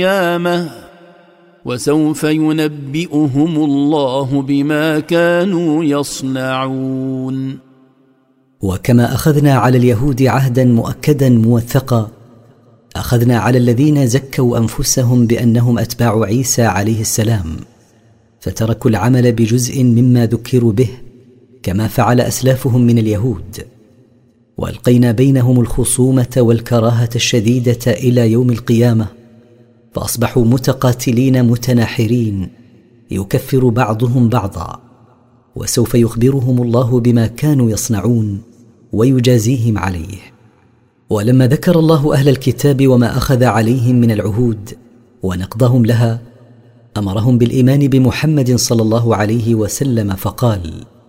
القيامة وسوف ينبئهم الله بما كانوا يصنعون. وكما أخذنا على اليهود عهدا مؤكدا موثقا، أخذنا على الذين زكوا أنفسهم بأنهم أتباع عيسى عليه السلام، فتركوا العمل بجزء مما ذكروا به كما فعل أسلافهم من اليهود، وألقينا بينهم الخصومة والكراهة الشديدة إلى يوم القيامة، فأصبحوا متقاتلين متناحرين يكفر بعضهم بعضا، وسوف يخبرهم الله بما كانوا يصنعون ويجازيهم عليه. ولما ذكر الله أهل الكتاب وما أخذ عليهم من العهود ونقضهم لها، أمرهم بالإيمان بمحمد صلى الله عليه وسلم فقال: